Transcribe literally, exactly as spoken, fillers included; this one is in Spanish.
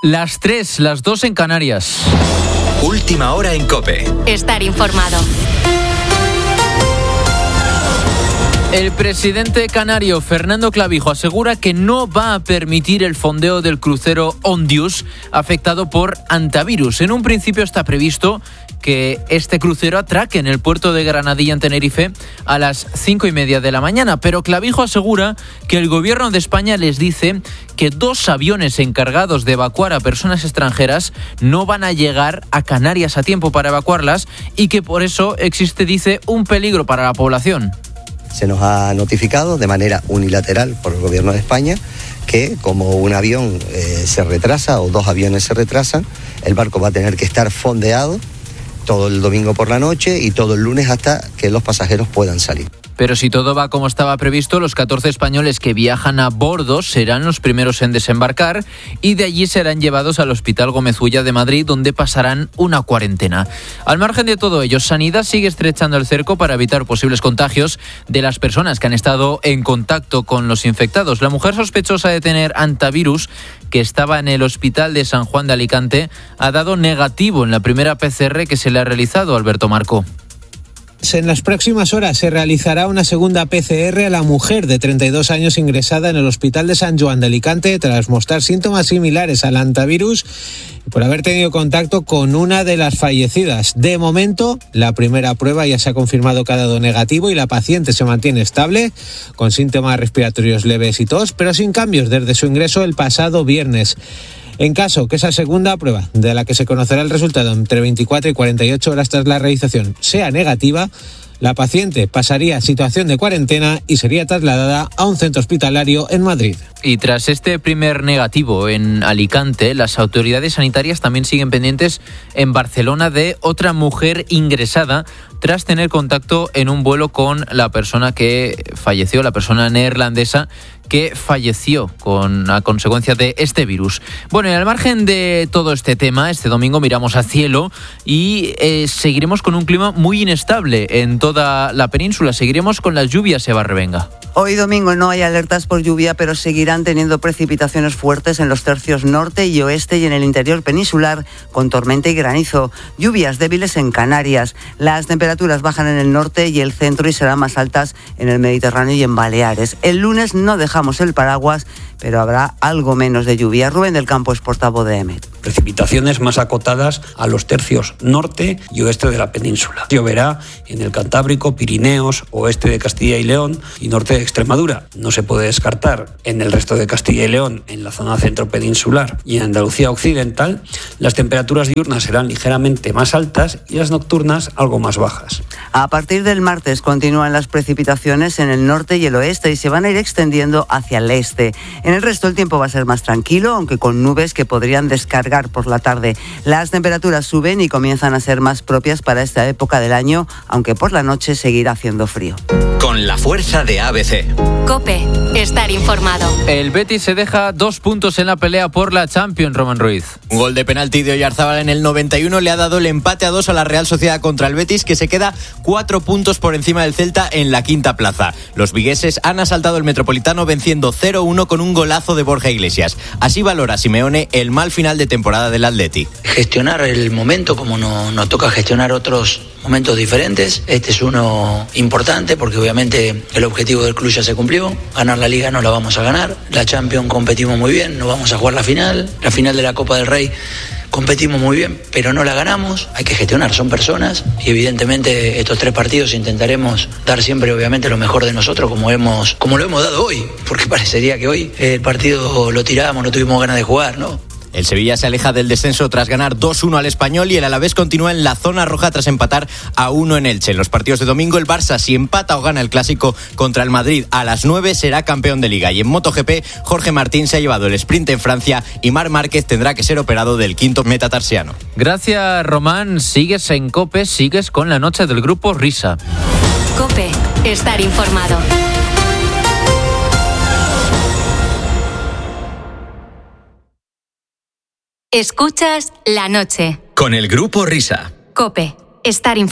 Las tres, las dos en Canarias. Última hora en COPE. Estar informado. El presidente canario Fernando Clavijo asegura que no va a permitir el fondeo del crucero Ondius afectado por hantavirus. En un principio está previsto que este crucero atraque en el puerto de Granadilla, en Tenerife, a las cinco y media de la mañana. Pero Clavijo asegura que el gobierno de España les dice que dos aviones encargados de evacuar a personas extranjeras no van a llegar a Canarias a tiempo para evacuarlas y que por eso existe, dice, un peligro para la población. Se nos ha notificado de manera unilateral por el gobierno de España que como un avión eh, se retrasa o dos aviones se retrasan, el barco va a tener que estar fondeado todo el domingo por la noche y todo el lunes hasta que los pasajeros puedan salir. Pero si todo va como estaba previsto, los catorce españoles que viajan a bordo serán los primeros en desembarcar y de allí serán llevados al Hospital Gómez Ulla de Madrid, donde pasarán una cuarentena. Al margen de todo ello, Sanidad sigue estrechando el cerco para evitar posibles contagios de las personas que han estado en contacto con los infectados. La mujer sospechosa de tener hantavirus, que estaba en el Hospital de San Juan de Alicante, ha dado negativo en la primera P C R que se le ha realizado. Alberto Marco. En las próximas horas se realizará una segunda P C R a la mujer de treinta y dos años ingresada en el Hospital de San Juan de Alicante tras mostrar síntomas similares al hantavirus y por haber tenido contacto con una de las fallecidas. De momento, la primera prueba ya se ha confirmado que ha dado negativo y la paciente se mantiene estable, con síntomas respiratorios leves y tos, pero sin cambios desde su ingreso el pasado viernes. En caso que esa segunda prueba, de la que se conocerá el resultado entre veinticuatro y cuarenta y ocho horas tras la realización, sea negativa, la paciente pasaría a situación de cuarentena y sería trasladada a un centro hospitalario en Madrid. Y tras este primer negativo en Alicante, las autoridades sanitarias también siguen pendientes en Barcelona de otra mujer ingresada tras tener contacto en un vuelo con la persona que falleció, la persona neerlandesa que falleció con a consecuencia de este virus. Bueno, y al margen de todo este tema, este domingo miramos al cielo y eh, seguiremos con un clima muy inestable en toda la península. Seguiremos con las lluvias, Eva Revenga. Hoy domingo no hay alertas por lluvia, pero seguirán teniendo precipitaciones fuertes en los tercios norte y oeste y en el interior peninsular, con tormenta y granizo. Lluvias débiles en Canarias. Las temperaturas bajan en el norte y el centro y serán más altas en el Mediterráneo y en Baleares. El lunes no dejamos el paraguas, pero habrá algo menos de lluvia. Rubén del Campo es portavoz de E M E T. Precipitaciones más acotadas a los tercios norte y oeste de la península. Lloverá en el Cantábrico, Pirineos, oeste de Castilla y León y norte de Extremadura. No se puede descartar en el resto de Castilla y León, en la zona centro peninsular y en Andalucía occidental. Las temperaturas diurnas serán ligeramente más altas y las nocturnas algo más bajas. A partir del martes continúan las precipitaciones en el norte y el oeste y se van a ir extendiendo hacia el este. En el resto el tiempo va a ser más tranquilo, aunque con nubes que podrían descargar por la tarde. Las temperaturas suben y comienzan a ser más propias para esta época del año, aunque por la noche seguirá haciendo frío. Con la fuerza de A B C. COPE, estar informado. El Betis se deja dos puntos en la pelea por la Champions, Roman Ruiz. Un gol de penalti de Oyarzábal en el noventa y uno le ha dado el empate a dos a la Real Sociedad contra el Betis, que se queda cuatro puntos por encima del Celta en la quinta plaza. Los vigueses han asaltado el Metropolitano venciendo cero uno con un golazo de Borja Iglesias. Así valora Simeone el mal final de temporada del Atleti. Gestionar el momento como nos no toca gestionar otros momentos diferentes. Este es uno importante porque obviamente el objetivo del club ya se cumplió. Ganar la Liga no la vamos a ganar. La Champions competimos muy bien, no vamos a jugar la final. La final de la Copa del Rey competimos muy bien, pero no la ganamos. Hay que gestionar, son personas y evidentemente estos tres partidos intentaremos dar siempre obviamente lo mejor de nosotros como hemos como lo hemos dado hoy, porque parecería que hoy el partido lo tirábamos, no tuvimos ganas de jugar, ¿no? El Sevilla se aleja del descenso tras ganar dos uno al Español y el Alavés continúa en la zona roja tras empatar a uno en Elche. En los partidos de domingo el Barça, si empata o gana el Clásico contra el Madrid a las nueve, será campeón de Liga. Y en MotoGP, Jorge Martín se ha llevado el sprint en Francia y Marc Márquez tendrá que ser operado del quinto metatarsiano. Gracias, Román. Sigues en COPE, sigues con la noche del grupo Risa. COPE, estar informado. Escuchas La Noche. Con el grupo Risa. COPE, estar informado.